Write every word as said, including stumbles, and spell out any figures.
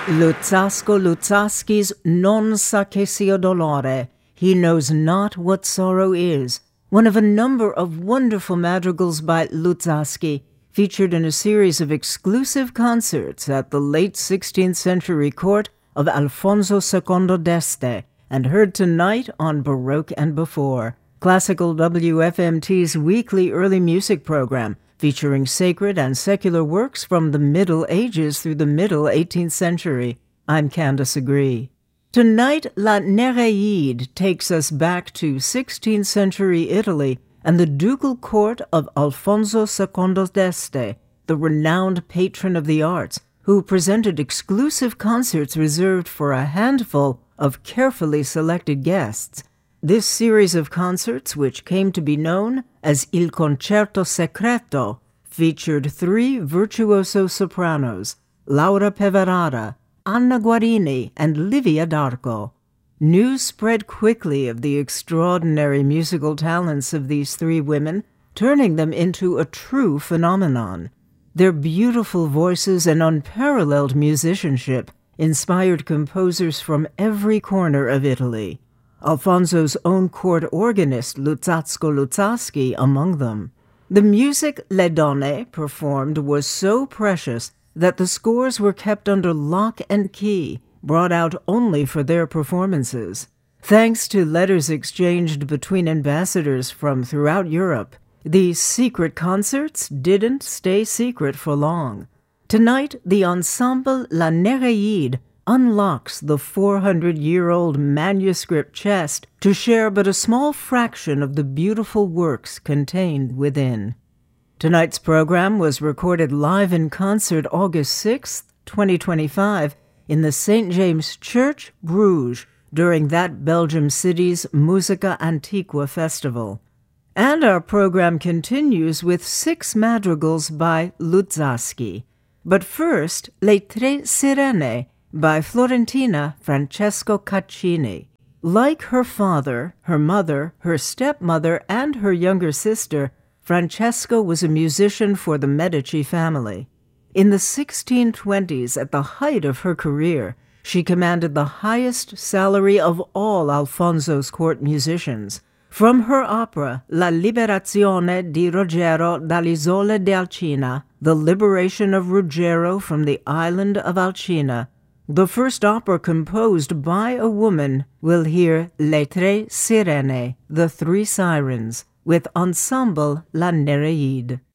Luzzasco Luzzaschi's Non sa che sia dolore, He Knows Not What Sorrow Is, one of a number of wonderful madrigals by Luzzaschi, featured in a series of exclusive concerts at the late sixteenth century court of Alfonso the Second d'Este, and heard tonight on Baroque and Before, Classical W F M T's weekly early music program, featuring sacred and secular works from the Middle Ages through the middle eighteenth century. I'm Candace Agree. Tonight, La Nereide takes us back to sixteenth century Italy and the ducal court of Alfonso the Second d'Este, the renowned patron of the arts, who presented exclusive concerts reserved for a handful of carefully selected guests. This series of concerts, which came to be known as Il Concerto Secreto, featured three virtuoso sopranos, Laura Peverara, Anna Guarini, and Livia d'Arco. News spread quickly of the extraordinary musical talents of these three women, turning them into a true phenomenon. Their beautiful voices and unparalleled musicianship inspired composers from every corner of Italy. Alfonso's own court organist, Luzzasco Luzzaschi, among them. The music Le Donne performed was so precious that the scores were kept under lock and key, brought out only for their performances. Thanks to letters exchanged between ambassadors from throughout Europe, these secret concerts didn't stay secret for long. Tonight, the ensemble La Nereide unlocks the four hundred year old manuscript chest to share but a small fraction of the beautiful works contained within. Tonight's program was recorded live in concert August sixth, twenty twenty-five, in the Saint James Church, Bruges, during that Belgium city's Musica Antiqua festival. And our program continues with six madrigals by Luzzaschi. But first, Le Tre Sirene, by Florentina Francesco Caccini. Like her father, her mother, her stepmother, and her younger sister, Francesca was a musician for the Medici family. In the sixteen twenties, at the height of her career, she commanded the highest salary of all Alfonso's court musicians. From her opera, La Liberazione di Ruggero dall'Isola di Alcina, The Liberation of Ruggero from the Island of Alcina, the first opera composed by a woman, we'll hear Le Tre Sirene, The Three Sirens, with Ensemble La Nereide.